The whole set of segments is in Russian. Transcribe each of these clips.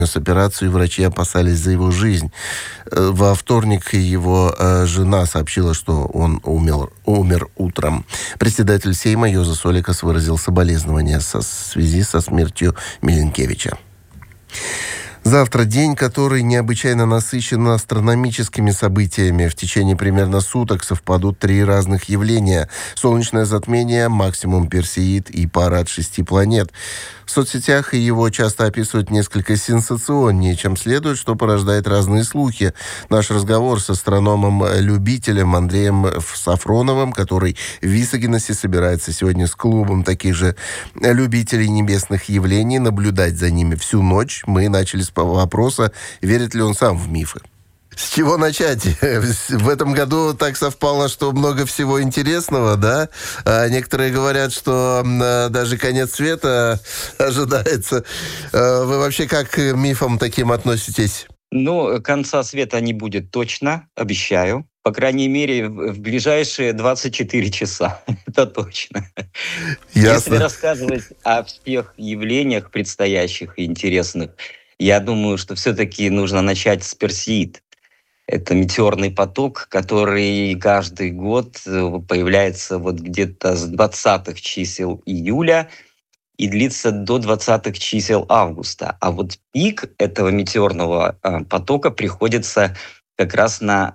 с операцией врачи опасались за его жизнь. Во вторник его жена сообщила, что он умер утром. Председатель Сейма Йозеф Соликас выразил соболезнования в связи со смертью Милинкевича. Завтра день, который необычайно насыщен астрономическими событиями. В течение примерно суток совпадут 3 разных явления. Солнечное затмение, максимум Персеид и парад 6 планет. В соцсетях его часто описывают несколько сенсационнее, чем следует, что порождает разные слухи. Наш разговор с астрономом-любителем Андреем Сафроновым, который в Висагеносе собирается сегодня с клубом таких же любителей небесных явлений, наблюдать за ними всю ночь. Мы начали с вопроса, верит ли он сам в мифы. С чего начать? В этом году так совпало, что много всего интересного, да? А некоторые говорят, что даже конец света ожидается. Вы вообще как к мифам таким относитесь? Конца света не будет точно, обещаю. По крайней мере, в ближайшие 24 часа. Это точно. Ясно. Если рассказывать о всех явлениях предстоящих и интересных, я думаю, что все-таки нужно начать с Персеид. Это метеорный поток, который каждый год появляется где-то с 20-х чисел июля и длится до 20-х чисел августа. А пик этого метеорного потока приходится как раз на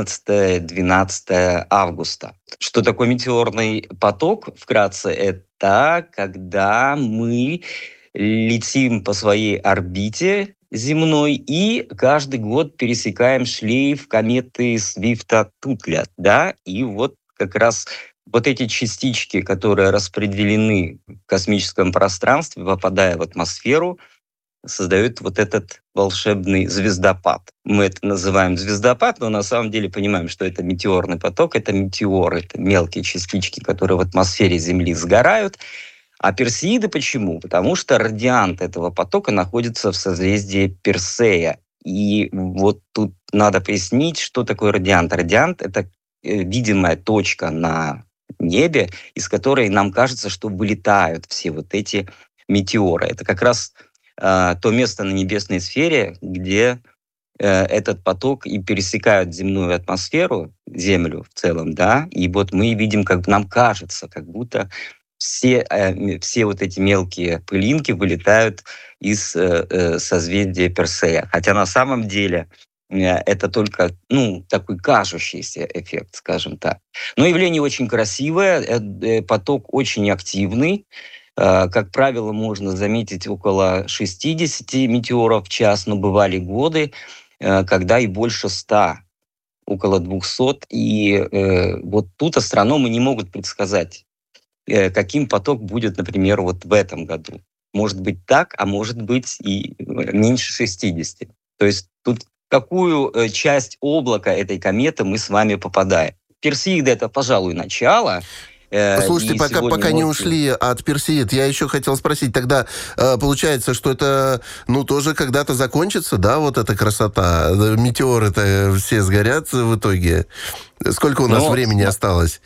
11-12 августа. Что такое метеорный поток? Вкратце, это когда мы летим по своей орбите земной и каждый год пересекаем шлейф кометы Свифта-Тутля, да, и как раз эти частички, которые распределены в космическом пространстве, попадая в атмосферу, создают этот волшебный звездопад. Мы это называем звездопад, но на самом деле понимаем, что это метеорный поток, это метеоры, это мелкие частички, которые в атмосфере Земли сгорают. А Персеиды почему? Потому что радиант этого потока находится в созвездии Персея. И тут надо пояснить, что такое радиант. Радиант — это видимая точка на небе, из которой нам кажется, что вылетают все эти метеоры. Это как раз то место на небесной сфере, где этот поток и пересекает земную атмосферу, Землю в целом, да, и мы видим, как нам кажется, как будто все эти мелкие пылинки вылетают из созвездия Персея. Хотя на самом деле это только такой кажущийся эффект, скажем так. Но явление очень красивое, поток очень активный. Как правило, можно заметить около 60 метеоров в час, но бывали годы, когда и больше 100, около 200. И тут астрономы не могут предсказать, каким поток будет, например, в этом году. Может быть так, а может быть и меньше 60. То есть тут в какую часть облака этой кометы мы с вами попадаем. Персеиды — это, пожалуй, начало. Слушайте, пока не ушли от Персеид, я еще хотел спросить, тогда получается, что это, тоже когда-то закончится, да, эта красота? Метеоры-то все сгорят в итоге. Сколько у нас времени осталось?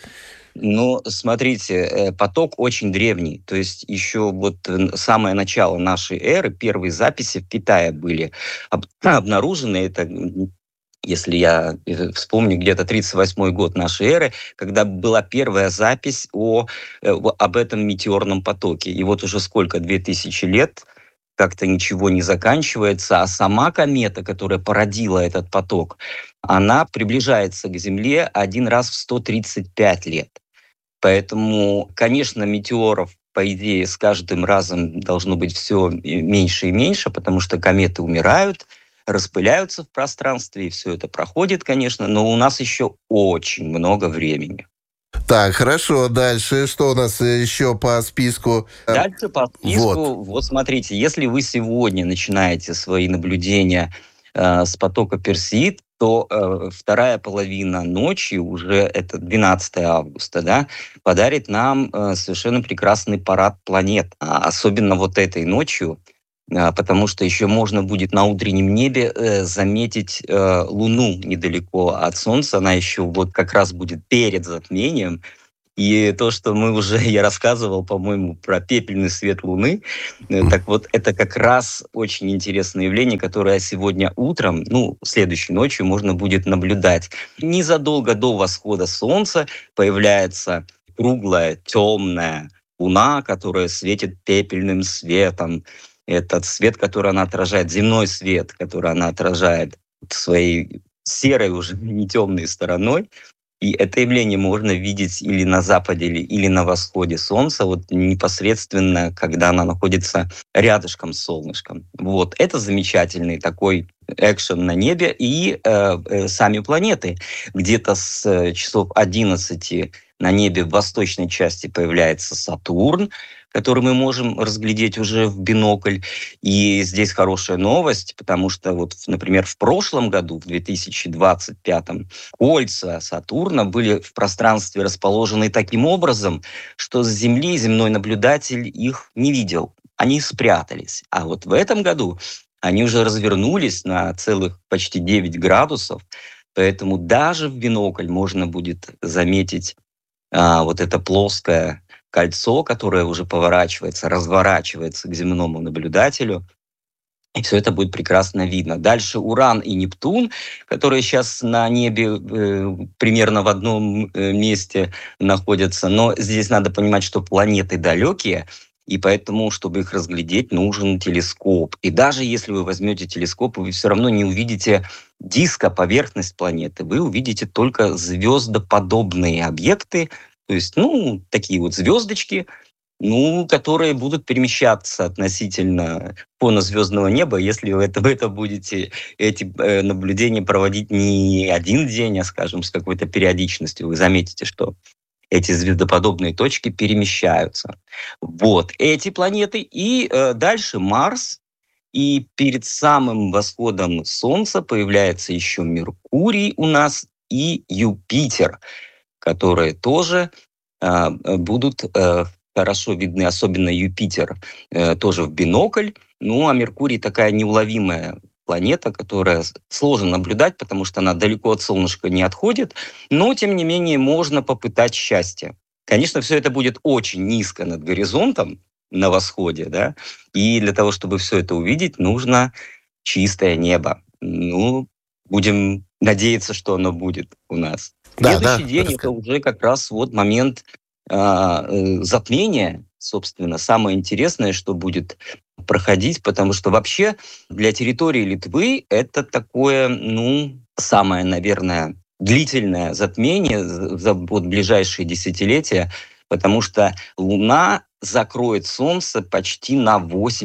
Смотрите, поток очень древний. То есть еще самое начало нашей эры, первые записи в Китае были обнаружены. Это, если я вспомню, где-то 38-й год нашей эры, когда была первая запись об этом метеорном потоке. И уже сколько, 2000 лет, как-то ничего не заканчивается, а сама комета, которая породила этот поток, она приближается к Земле один раз в 135 лет. Поэтому, конечно, метеоров, по идее, с каждым разом должно быть все меньше и меньше, потому что кометы умирают, распыляются в пространстве, и все это проходит, конечно, но у нас еще очень много времени. Так, хорошо, дальше. Что у нас еще по списку? Дальше по списку, смотрите, если вы сегодня начинаете свои наблюдения с потока Персеид, то вторая половина ночи, уже это 12 августа, да, подарит нам совершенно прекрасный парад планет. Особенно этой ночью, потому что еще можно будет на утреннем небе заметить Луну недалеко от Солнца. Она еще как раз будет перед затмением. И то, что я рассказывал, по-моему, про пепельный свет Луны, так вот, это как раз очень интересное явление, которое сегодня утром, следующей ночью можно будет наблюдать. Незадолго до восхода Солнца появляется круглая, темная Луна, которая светит пепельным светом. Этот свет, который она отражает, земной свет, который она отражает своей серой уже, не темной стороной. И это явление можно видеть или на западе, или на восходе Солнца, вот непосредственно, когда она находится рядышком с солнышком. Вот. Это замечательный такой экшен на небе. И сами планеты. Где-то с часов 11 на небе в восточной части появляется Сатурн, который мы можем разглядеть уже в бинокль. И здесь хорошая новость, потому что, вот, например, в прошлом году, в 2025, кольца Сатурна были в пространстве расположены таким образом, что с Земли земной наблюдатель их не видел. Они спрятались. А вот в этом году они уже развернулись на целых почти 9 градусов, поэтому даже в бинокль можно будет заметить вот это плоское кольцо, которое уже поворачивается, разворачивается к земному наблюдателю, и все это будет прекрасно видно. Дальше Уран и Нептун, которые сейчас на небе примерно в одном месте находятся, но здесь надо понимать, что планеты далекие, и поэтому, чтобы их разглядеть, нужен телескоп. И даже если вы возьмете телескоп, вы все равно не увидите поверхность планеты, вы увидите только звездоподобные объекты, то есть, такие вот звездочки, которые будут перемещаться относительно фона звездного неба, если вы это будете, эти наблюдения проводить не один день, а, скажем, с какой-то периодичностью, вы заметите, что эти звездоподобные точки перемещаются. Вот эти планеты. И дальше Марс. И перед самым восходом Солнца появляется еще Меркурий у нас и Юпитер, которые тоже будут хорошо видны, особенно Юпитер, тоже в бинокль. А Меркурий такая неуловимая планета, которая сложно наблюдать, потому что она далеко от солнышка не отходит, но, тем не менее, можно попытать счастье. Конечно, все это будет очень низко над горизонтом на восходе, да, и для того, чтобы все это увидеть, нужно чистое небо. Будем надеяться, что оно будет у нас. Да, Следующий да, день — это уже как раз вот момент затмения, собственно, самое интересное, что будет проходить, потому что вообще для территории Литвы это такое, самое, наверное, длительное затмение за вот ближайшие десятилетия, потому что Луна закроет Солнце почти на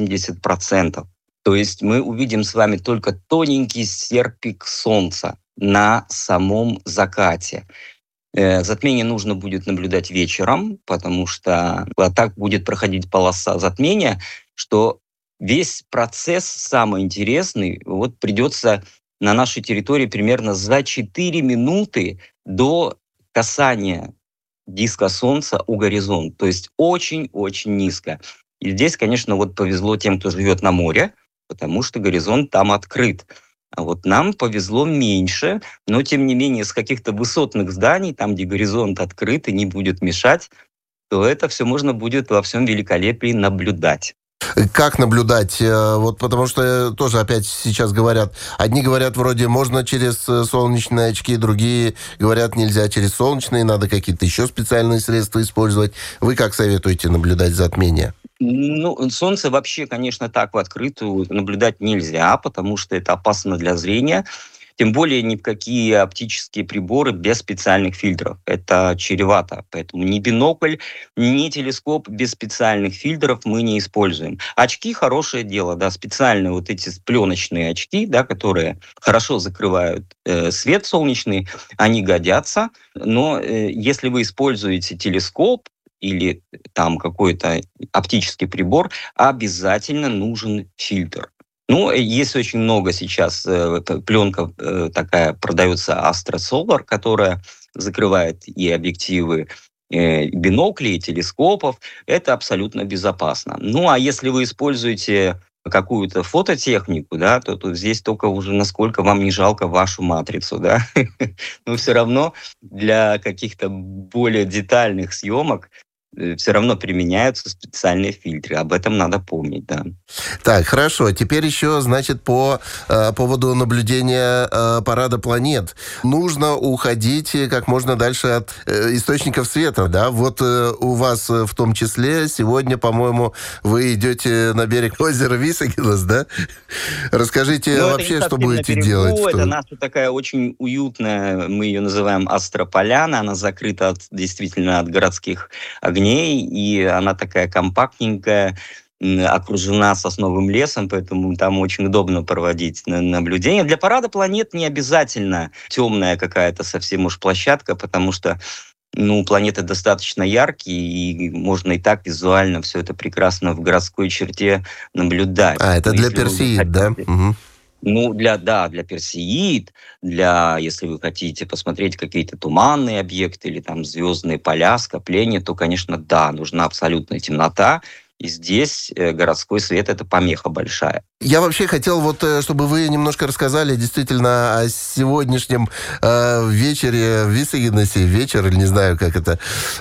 80%. То есть мы увидим с вами только тоненький серпик Солнца на самом закате. Затмение нужно будет наблюдать вечером, потому что так будет проходить полоса затмения, что весь процесс самый интересный придется на нашей территории примерно за 4 минуты до касания диска Солнца у горизонта. То есть очень-очень низко. И здесь, конечно, повезло тем, кто живет на море, потому что горизонт там открыт. А вот нам повезло меньше, но, тем не менее, с каких-то высотных зданий, там, где горизонт открыт и не будет мешать, то это все можно будет во всем великолепии наблюдать. Как наблюдать? Потому что тоже опять сейчас говорят, одни говорят вроде можно через солнечные очки, другие говорят нельзя через солнечные, надо какие-то еще специальные средства использовать. Вы как советуете наблюдать затмение? Солнце вообще, конечно, так в открытую наблюдать нельзя, потому что это опасно для зрения. Тем более ни в какие оптические приборы без специальных фильтров. Это чревато. Поэтому ни бинокль, ни телескоп без специальных фильтров мы не используем. Очки — хорошее дело, да, специальные эти пленочные очки, да, которые хорошо закрывают свет солнечный, они годятся. Но если вы используете телескоп или там какой-то оптический прибор, обязательно нужен фильтр. Есть очень много сейчас, пленка такая продается Astra Solar, которая закрывает и объективы биноклей, и телескопов. Это абсолютно безопасно. А если вы используете какую-то фототехнику, да, то тут здесь только уже насколько вам не жалко вашу матрицу, да. Но все равно для каких-то более детальных съемок все равно применяются специальные фильтры. Об этом надо помнить, да. Так, хорошо. Теперь еще, значит, по поводу наблюдения парада планет. Нужно уходить как можно дальше от источников света, да? Вот у вас в том числе сегодня, по-моему, вы идете на берег озера Висагинес, да? Расскажите Но это не вообще, что совсем на будете делать. берегу, это наша такая очень уютная, мы ее называем Астрополяна, она закрыта действительно от городских огней, и она такая компактненькая, окружена сосновым лесом, поэтому там очень удобно проводить наблюдения. Для парада планет не обязательно темная какая-то совсем уж площадка, потому что планеты достаточно яркие, и можно и так визуально все это прекрасно в городской черте наблюдать. Это Но для если вы Персеид, да? хотите, Мгм. для Персеид, если вы хотите посмотреть какие-то туманные объекты или там звездные поля, скопления, то, конечно, да, нужна абсолютная темнота. И здесь городской свет – это помеха большая. Я вообще хотел, чтобы вы немножко рассказали действительно о сегодняшнем вечере в Висагинесе. Вечер, или не знаю, как это,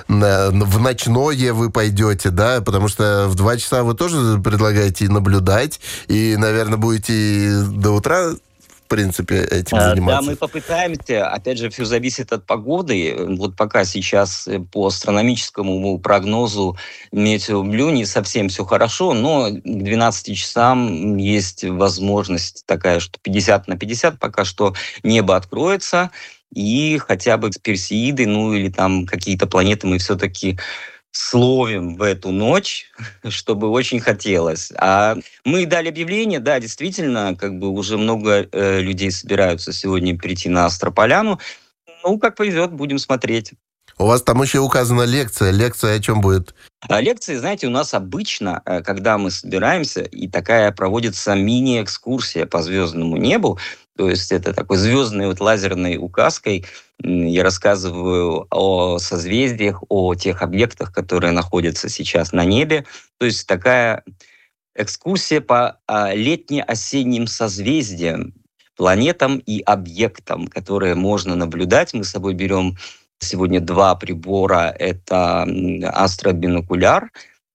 в ночное вы пойдете, да? Потому что в 2 часа вы тоже предлагаете наблюдать, и, наверное, будете до утра, в принципе, этим заниматься. Да, мы попытаемся. Опять же, все зависит от погоды. Вот пока сейчас по астрономическому прогнозу Метеоблю не совсем все хорошо, но к 12 часам есть возможность такая, что 50/50 пока что небо откроется, и хотя бы Персеиды, или там какие-то планеты мы все-таки словим в эту ночь, чтобы очень хотелось. А мы дали объявление, да, действительно, уже много людей собираются сегодня прийти на Астрополяну. Как повезет, будем смотреть. У вас там еще указана лекция. Лекция о чем будет? Лекции, знаете, у нас обычно, когда мы собираемся, и такая проводится мини-экскурсия по звездному небу, то есть это такой звездной лазерной указкой. Я рассказываю о созвездиях, о тех объектах, которые находятся сейчас на небе. То есть такая экскурсия по летне-осенним созвездиям, планетам и объектам, которые можно наблюдать. Мы с собой берем сегодня 2 прибора. Это астробинокуляр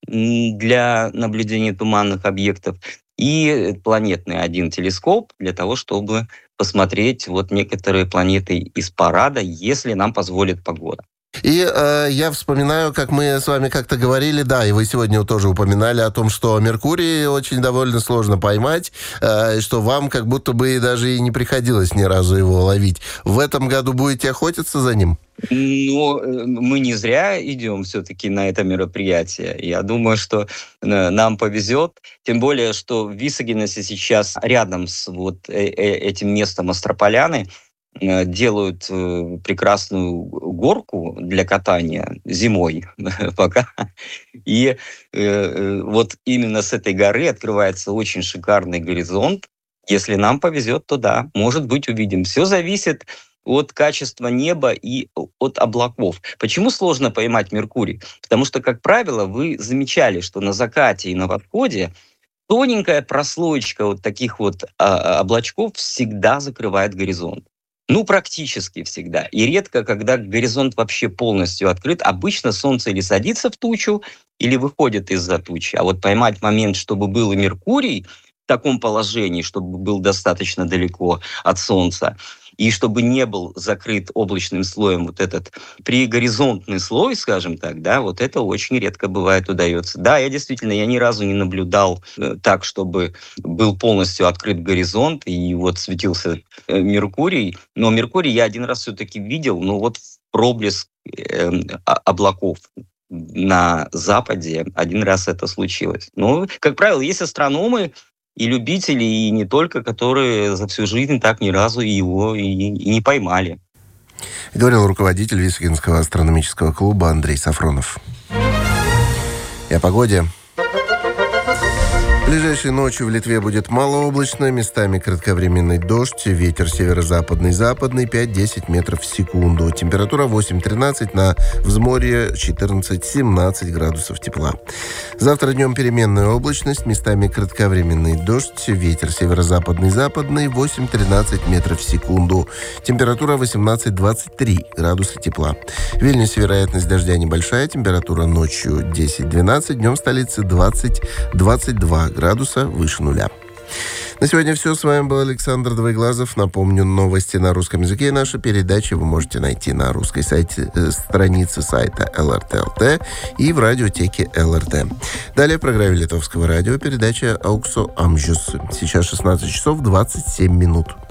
для наблюдения туманных объектов и планетный 1 телескоп для того, чтобы посмотреть некоторые планеты из парада, если нам позволит погода. И я вспоминаю, как мы с вами как-то говорили, да, и вы сегодня тоже упоминали о том, что Меркурий очень довольно сложно поймать, и что вам как будто бы даже и не приходилось ни разу его ловить. В этом году будете охотиться за ним? Мы не зря идем все-таки на это мероприятие. Я думаю, что нам повезет. Тем более, что в Висагинесе сейчас рядом с этим местом Астрополяны делают прекрасную горку для катания зимой пока. И именно с этой горы открывается очень шикарный горизонт. Если нам повезет, то да, может быть, увидим. Все зависит от качества неба и от облаков. Почему сложно поймать Меркурий? Потому что, как правило, вы замечали, что на закате и на восходе тоненькая прослоечка таких облачков всегда закрывает горизонт. Практически всегда. И редко, когда горизонт вообще полностью открыт. Обычно солнце или садится в тучу, или выходит из-за тучи. А поймать момент, чтобы был и Меркурий в таком положении, чтобы был достаточно далеко от Солнца, и чтобы не был закрыт облачным слоем этот пригоризонтный слой, скажем так, да, это очень редко бывает удается. Да, я ни разу не наблюдал так, чтобы был полностью открыт горизонт и светился Меркурий. Но Меркурий я 1 раз все-таки видел, проблеск облаков на западе 1 раз это случилось. Как правило, есть астрономы, и любители, и не только, которые за всю жизнь так ни разу его и не поймали. Говорил руководитель Висагинского астрономического клуба Андрей Сафронов. И о погоде. Ближайшей ночью в Литве будет малооблачно, местами кратковременный дождь, ветер северо-западный, западный 5-10 метров в секунду. Температура 8-13, на взморье 14-17 градусов тепла. Завтра днем переменная облачность, местами кратковременный дождь, ветер северо-западный, западный 8-13 метров в секунду. Температура 18-23 градуса тепла. В Вильнюсе вероятность дождя небольшая, температура ночью 10-12, днем в столице 20-22 градуса выше нуля. На сегодня все. С вами был Александр Двоеглазов. Напомню, новости на русском языке. Наши передачи вы можете найти на русской странице сайта ЛРТ.ЛТ и в радиотеке ЛРТ. Далее в программе Литовского радио передача «Ауксо Амжус». Сейчас 16 часов 27 минут.